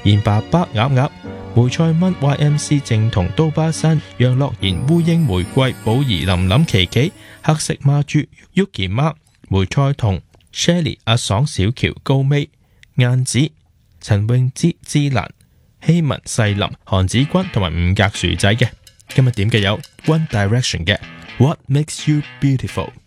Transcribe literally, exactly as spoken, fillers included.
賢爸爸鴨鴨、梅菜蚊 Y M C 正同刀疤山、楊樂賢、烏蠅玫瑰、寶儀林林琪琪、黑色孖豬 Yuki 媽、梅菜彤、Shelly 阿爽小喬高尾、晏子、陳詠之芝蘭、希文細林、韓子君同埋五格薯仔嘅。今日點嘅有 One Direction 嘅 What Makes You Beautiful。